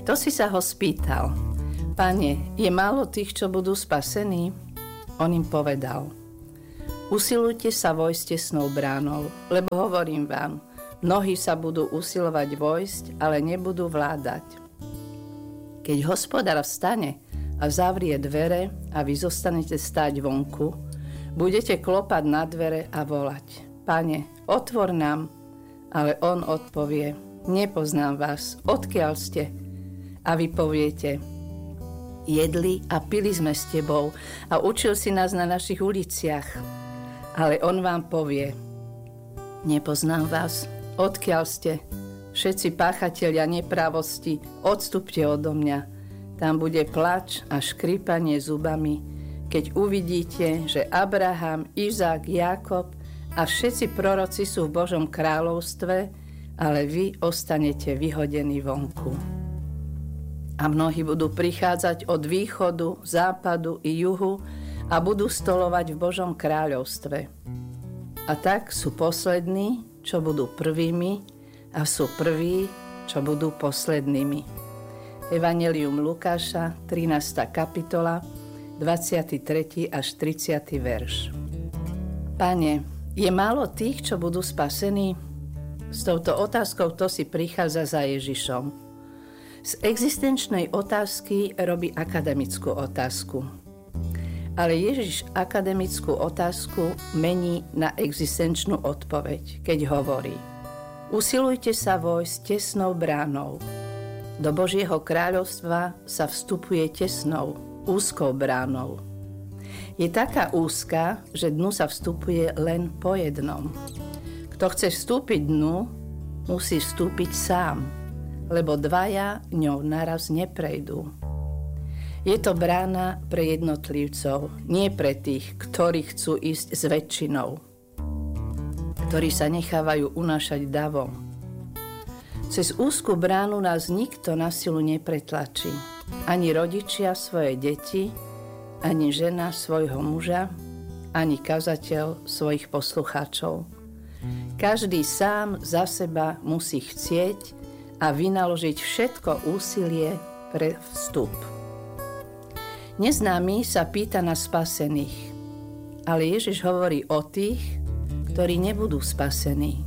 Kto si sa ho spýtal: Pane, je málo tých, čo budú spasení? On im povedal: Usilujte sa vojsť tesnou bránou, lebo hovorím vám, mnohí sa budú usilovať vojsť, ale nebudú vládať. Keď hospodár vstane a zavrie dvere a vy zostanete stáť vonku, budete klopať na dvere a volať: Pane, otvor nám. Ale on odpovie: Nepoznám vás, odkiaľ ste? A vy poviete: Jedli a pili sme s tebou a učil si nás na našich uliciach. Ale on vám povie: Nepoznám vás, odkiaľ ste? Všetci páchatelia neprávosti, odstúpte odo mňa. Tam bude plač a škrípanie zubami, keď uvidíte, že Abraham, Izák, Jákob a všetci proroci sú v Božom kráľovstve, ale vy ostanete vyhodení vonku. A mnohí budú prichádzať od východu, západu i juhu a budú stolovať v Božom kráľovstve. A tak sú poslední, čo budú prvými, a sú prví, čo budú poslednými. Evanjelium Lukáša, 13. kapitola, 23. až 30. verš. Pane, je málo tých, čo budú spasení? S touto otázkou to si prichádza za Ježišom. Z existenčnej otázky robí akademickú otázku. Ale Ježiš akademickú otázku mení na existenčnú odpoveď, keď hovorí: Usilujte sa vojsť tesnou bránou. Do Božieho kráľovstva sa vstupuje tesnou, úzkou bránou. Je taká úzka, že dnu sa vstupuje len po jednom. Kto chce vstúpiť dnu, musí vstúpiť sám, lebo dvaja ňou naraz neprejdú. Je to brána pre jednotlivcov, nie pre tých, ktorí chcú ísť s väčšinou, ktorí sa nechávajú unášať davom. Cez úzku bránu nás nikto na silu nepretlačí, ani rodičia svoje deti, ani žena svojho muža, ani kazateľ svojich poslucháčov. Každý sám za seba musí chcieť a vynaložiť všetko úsilie pre vstup. Neznámy sa pýta na spasených, ale Ježiš hovorí o tých, ktorí nebudú spasení.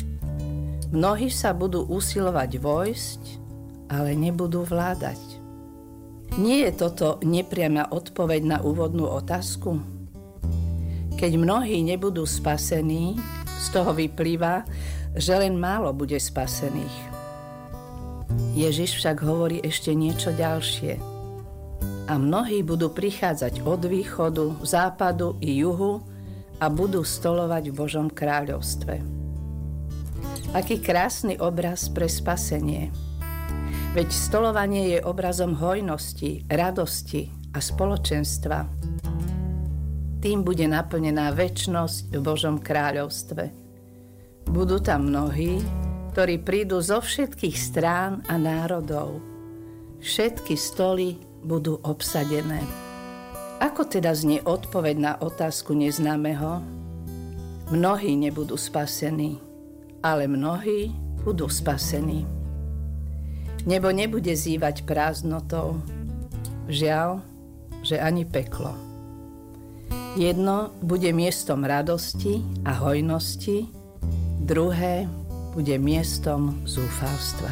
Mnohí sa budú usilovať vojsť, ale nebudú vládať. Nie je toto nepriama odpoveď na úvodnú otázku? Keď mnohí nebudú spasení, z toho vyplýva, že len málo bude spasených. Ježiš však hovorí ešte niečo ďalšie. A mnohí budú prichádzať od východu, západu i juhu a budú stolovať v Božom kráľovstve. Aký krásny obraz pre spasenie. Veď stolovanie je obrazom hojnosti, radosti a spoločenstva. Tým bude naplnená večnosť v Božom kráľovstve. Budú tam mnohí, ktorí prídu zo všetkých strán a národov. Všetky stoly budú obsadené. Ako teda znie odpoveď na otázku neznámeho? Mnohí nebudú spasení, ale mnohí budú spasení. Nebo nebude zývať prázdnotou. Žiaľ, že ani peklo. Jedno bude miestom radosti a hojnosti, druhé bude miestom zúfalstva.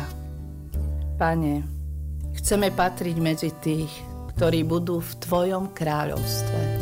Pane, chceme patriť medzi tých, ktorí budú v Tvojom kráľovstve.